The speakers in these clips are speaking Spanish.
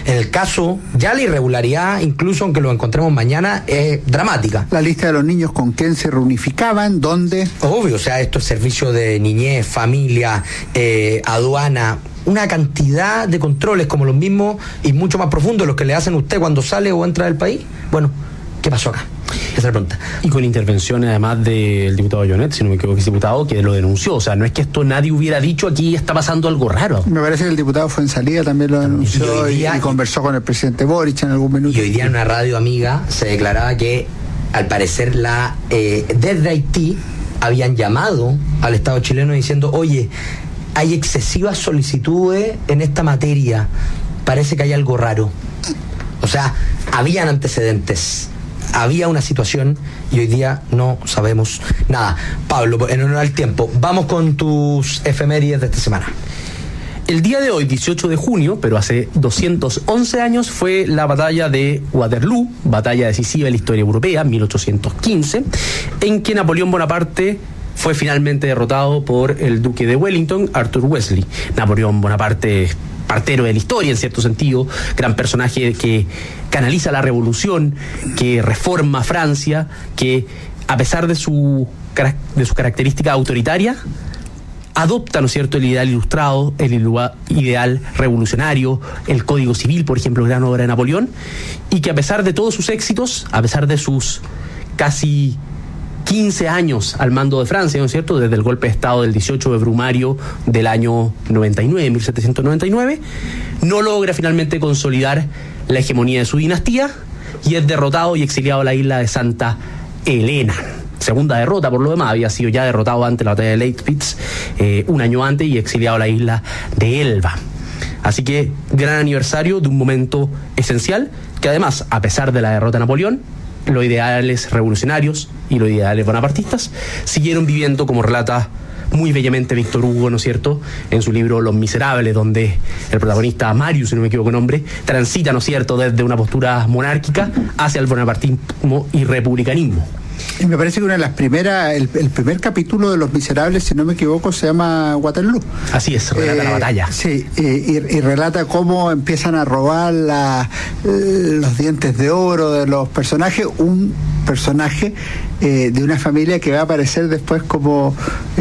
En el caso, ya la irregularidad, incluso aunque lo encontremos mañana, es dramática. La lista de los niños con quien se reunificaban, ¿dónde? Obvio, o sea, esto es servicio de niñez, familia, aduana, una cantidad de controles como los mismos y mucho más profundos los que le hacen a usted cuando sale o entra del país. Bueno, ¿qué pasó acá? Esa es la pregunta. Y con intervenciones además del diputado Jonet, si no me equivoco, que es diputado, que lo denunció. O sea, no es que esto nadie hubiera dicho aquí está pasando algo raro. Me parece que el diputado Fuenzalía también lo denunció y conversó con el presidente Boric en algún minuto. Y hoy día en una radio amiga se declaraba que al parecer desde Haití habían llamado al Estado chileno diciendo, oye, hay excesivas solicitudes en esta materia, parece que hay algo raro. O sea, habían antecedentes, había una situación y hoy día no sabemos nada. Pablo, en honor al tiempo, vamos con tus efemérides de esta semana. El día de hoy, 18 de junio, pero hace 211 años, fue la batalla de Waterloo, batalla decisiva de la historia europea, 1815, en que Napoleón Bonaparte fue finalmente derrotado por el duque de Wellington, Arthur Wellesley. Napoleón Bonaparte, partero de la historia en cierto sentido, gran personaje que canaliza la revolución, que reforma Francia, que a pesar de su característica autoritaria, adopta, ¿no es cierto?, el ideal ilustrado, el ideal revolucionario, el Código Civil, por ejemplo, gran obra de Napoleón, y que a pesar de todos sus éxitos, a pesar de sus casi 15 años al mando de Francia, ¿no es cierto?, desde el golpe de Estado del 18 de Brumario del año 1799, no logra finalmente consolidar la hegemonía de su dinastía y es derrotado y exiliado a la isla de Santa Elena. Segunda derrota, por lo demás, había sido ya derrotado ante la batalla de Leipzig un año antes y exiliado a la isla de Elba. Así que gran aniversario de un momento esencial que además, a pesar de la derrota de Napoleón, los ideales revolucionarios y los ideales bonapartistas siguieron viviendo, como relata muy bellamente Víctor Hugo, ¿no es cierto?, en su libro Los Miserables, donde el protagonista Marius, si no me equivoco el nombre, transita, ¿no es cierto?, desde una postura monárquica hacia el bonapartismo y republicanismo. Y me parece que una de las primeras, el primer capítulo de Los Miserables, si no me equivoco, se llama Waterloo. Así es, relata la batalla. Sí, y relata cómo empiezan a robar los dientes de oro de los personajes, un personaje de una familia que va a aparecer después como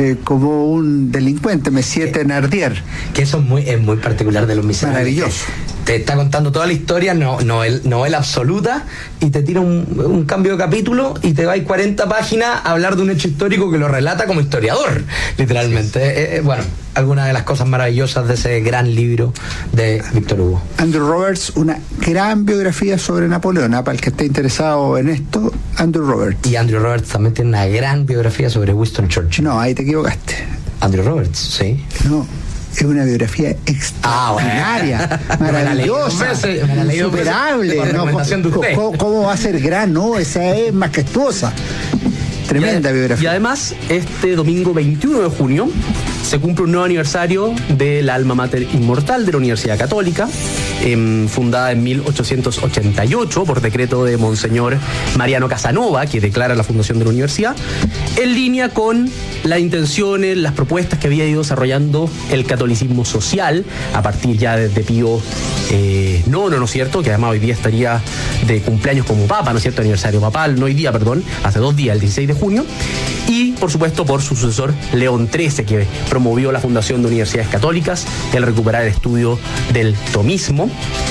un delincuente, Monsieur Thénardier. Que eso es muy particular de Los Miserables. Maravilloso. Te está contando toda la historia, novela absoluta, y te tira un cambio de capítulo y te va a ir 40 páginas a hablar de un hecho histórico que lo relata como historiador, literalmente. Bueno, algunas de las cosas maravillosas de ese gran libro de Víctor Hugo. Andrew Roberts, una gran biografía sobre Napoleón, para el que esté interesado en esto, Andrew Roberts. Y Andrew Roberts también tiene una gran biografía sobre Winston Churchill. No, ahí te equivocaste. Andrew Roberts, sí. No. Es una biografía extraordinaria, maravillosa, insuperable. ¿Cómo va a ser gran? No, esa es majestuosa. Tremenda biografía. Y además, este domingo 21 de junio se cumple un nuevo aniversario del alma mater inmortal de la Universidad Católica, fundada en 1888 por decreto de Monseñor Mariano Casanova, que declara la fundación de la universidad, en línea con las intenciones, las propuestas que había ido desarrollando el catolicismo social a partir ya desde Pío IX, ¿no es cierto?, que además hoy día estaría de cumpleaños como papa, ¿no es cierto?, aniversario papal, no hoy día, perdón, hace 2 días, el 16 de junio, y por supuesto por su sucesor León XIII, que promovió la fundación de universidades católicas, el recuperar el estudio del tomismo.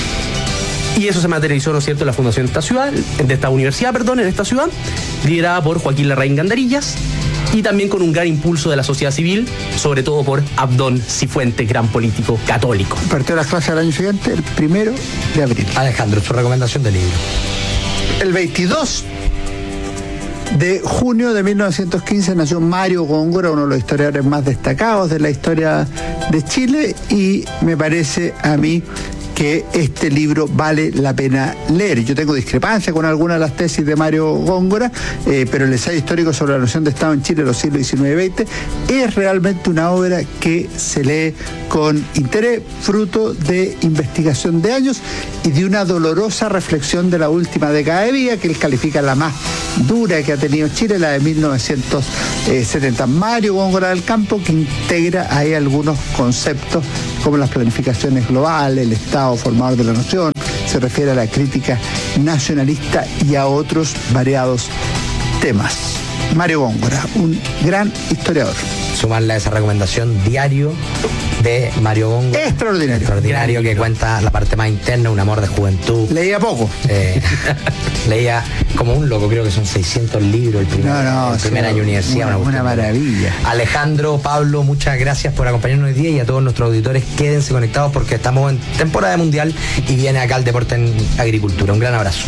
Y eso se materializó, ¿no es cierto?, en la fundación de esta universidad, en esta ciudad, liderada por Joaquín Larraín Gandarillas, y también con un gran impulso de la sociedad civil, sobre todo por Abdón Cifuentes, gran político católico. Partió las clases al año siguiente, el 1 de abril. Alejandro, su recomendación de libro. El 22 de junio de 1915 nació Mario Góngora, uno de los historiadores más destacados de la historia de Chile, y me parece a mí que este libro vale la pena leer. Yo tengo discrepancia con algunas de las tesis de Mario Góngora, pero el ensayo histórico sobre la noción de Estado en Chile en los siglos XIX y XX es realmente una obra que se lee con interés, fruto de investigación de años y de una dolorosa reflexión de la última década de vida, que él califica la más dura que ha tenido Chile, la de 1970. Mario Góngora del Campo, que integra ahí algunos conceptos como las planificaciones globales, el Estado formador de la nación, se refiere a la crítica nacionalista y a otros variados temas. Mario Góngora, un gran historiador. Sumarle a esa recomendación, Diario de Mario Góngora. Extraordinario, que cuenta la parte más interna, un amor de juventud. Leía poco. Leía como un loco, creo que son 600 libros el primer año de universidad. Una maravilla. Alejandro, Pablo, muchas gracias por acompañarnos hoy día, y a todos nuestros auditores, quédense conectados porque estamos en temporada mundial y viene acá el deporte en agricultura. Un gran abrazo.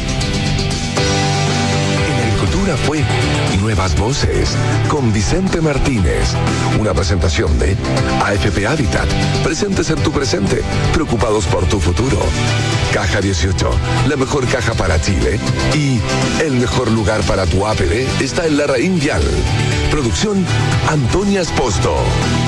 Cultura fue Nuevas Voces con Vicente Martínez. Una presentación de AFP Habitat. Presentes en tu presente, preocupados por tu futuro. Caja 18, la mejor caja para Chile. Y el mejor lugar para tu APD está en Larraín Vial. Producción Antonia Esposto.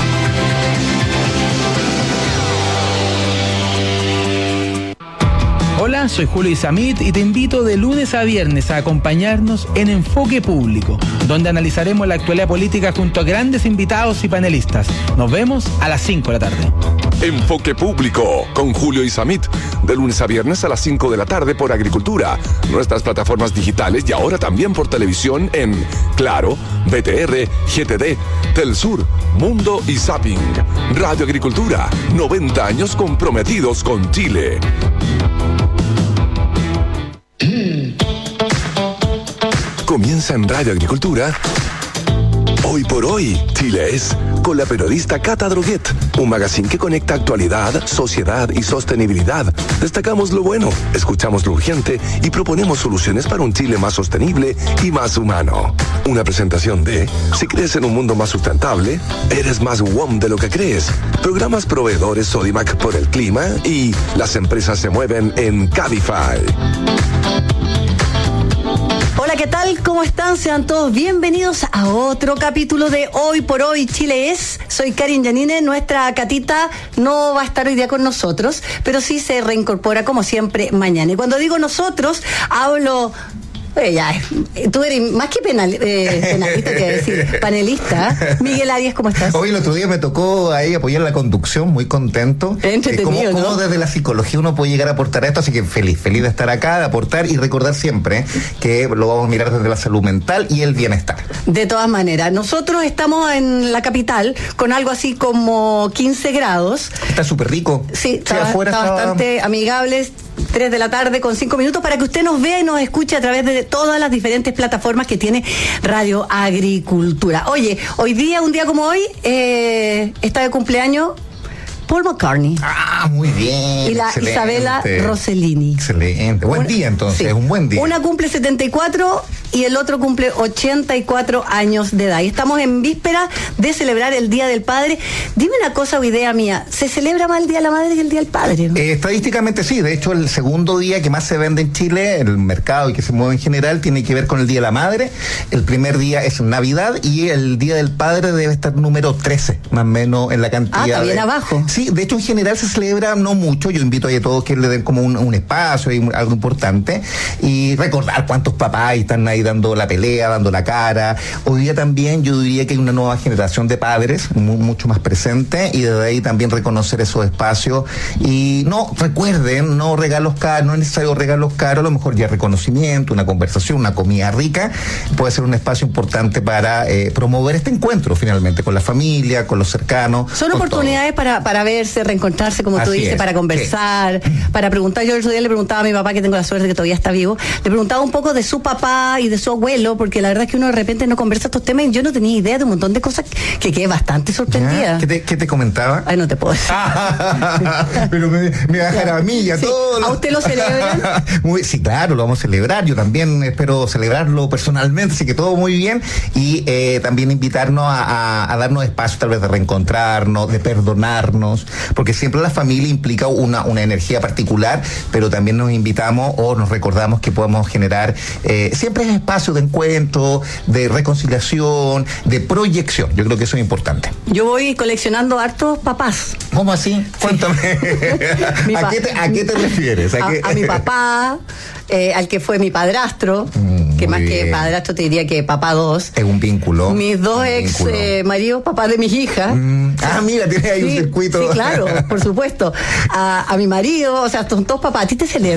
Hola, soy Julio Isamit y te invito de lunes a viernes a acompañarnos en Enfoque Público, donde analizaremos la actualidad política junto a grandes invitados y panelistas. Nos vemos a las 5 de la tarde. Enfoque Público con Julio Isamit, de lunes a viernes a las 5 de la tarde por Agricultura, nuestras plataformas digitales y ahora también por televisión en Claro, BTR, GTD, Telsur, Mundo y Zapping. Radio Agricultura, 90 años comprometidos con Chile. Comienza en Radio Agricultura Hoy por Hoy, Chile es, con la periodista Cata Droguet, un magazine que conecta actualidad, sociedad y sostenibilidad. Destacamos lo bueno, escuchamos lo urgente y proponemos soluciones para un Chile más sostenible y más humano. Una presentación de, si crees en un mundo más sustentable, eres más WOM de lo que crees. Programas proveedores Sodimac por el clima y las empresas se mueven en Cabify. Hola, ¿qué tal? ¿Cómo están? Sean todos bienvenidos a otro capítulo de Hoy por Hoy Chile es. Soy Karin Yanine, nuestra Catita no va a estar hoy día con nosotros, pero sí se reincorpora como siempre mañana. Y cuando digo nosotros, hablo... tú eres más que penalista, que decir, panelista. Miguel Arias, ¿cómo estás? Hoy el otro día me tocó ahí apoyar la conducción, muy contento. Entretenido, ¿Cómo desde la psicología uno puede llegar a aportar a esto? Así que feliz de estar acá, de aportar y recordar siempre que lo vamos a mirar desde la salud mental y el bienestar. De todas maneras, nosotros estamos en la capital con algo así como 15 grados. Está súper rico. Sí, afuera está bastante amigable. 3 de la tarde con 5 minutos para que usted nos vea y nos escuche a través de todas las diferentes plataformas que tiene Radio Agricultura. Oye, hoy día, un día como hoy, está de cumpleaños Paul McCartney. Ah, muy bien. Y la excelente. Isabella Rossellini. Excelente. Buen día entonces, sí. Un buen día. Una cumple 74 y el otro cumple 84 años de edad. Y estamos en víspera de celebrar el Día del Padre. Dime una cosa o idea mía, ¿se celebra más el Día de la Madre que el Día del Padre, ¿no? Estadísticamente sí, de hecho el segundo día que más se vende en Chile, en el mercado y que se mueve en general, tiene que ver con el Día de la Madre. El primer día es Navidad y el Día del Padre debe estar número 13, más o menos en la cantidad. Está bien abajo. Sí, de hecho en general se celebra no mucho, yo invito a todos que le den como un espacio y algo importante y recordar cuántos papás están ahí dando la pelea, dando la cara. Hoy día también yo diría que hay una nueva generación de padres mucho más presente y desde ahí también reconocer esos espacios y no, recuerden, no regalos caros, no es necesario regalos caros, a lo mejor ya reconocimiento, una conversación, una comida rica, puede ser un espacio importante para promover este encuentro finalmente con la familia, con los cercanos. Son oportunidades para verse, reencontrarse, como tú dices, para conversar, para preguntar. Yo el otro día le preguntaba a mi papá, que tengo la suerte de que todavía está vivo, le preguntaba un poco de su papá y de su abuelo, porque la verdad es que uno de repente no conversa estos temas y yo no tenía idea de un montón de cosas que quedé bastante sorprendida. ¿Qué te comentaba? Ay, no te puedo decir. Pero me va a dejar a mí y a todos. ¿A usted lo celebran? Sí, claro, lo vamos a celebrar. Yo también espero celebrarlo personalmente, así que todo muy bien. Y también invitarnos a darnos espacio tal vez de reencontrarnos, de perdonarnos, porque siempre la familia implica una energía particular, pero también nos invitamos o nos recordamos que podemos generar siempre espacio de encuentro, de reconciliación, de proyección. Yo creo que eso es importante. Yo voy coleccionando hartos papás. ¿Cómo así? Cuéntame. ¿A qué te refieres? A mi papá, al que fue mi padrastro, que más bien. Que padrastro te diría que papá 2. Es un vínculo. Mis dos ex maridos, papá de mis hijas. Mira, tienes ahí un circuito. Sí, claro, por supuesto. A mi marido, o sea, son todos papás. ¿A ti te celebran?